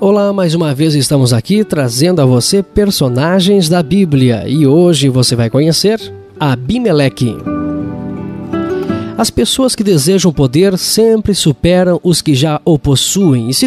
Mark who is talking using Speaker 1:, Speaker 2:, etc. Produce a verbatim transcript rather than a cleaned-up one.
Speaker 1: Olá, mais uma vez estamos aqui trazendo a você personagens da Bíblia e hoje você vai conhecer Abimeleque. As pessoas que desejam poder sempre superam os que já o possuem e se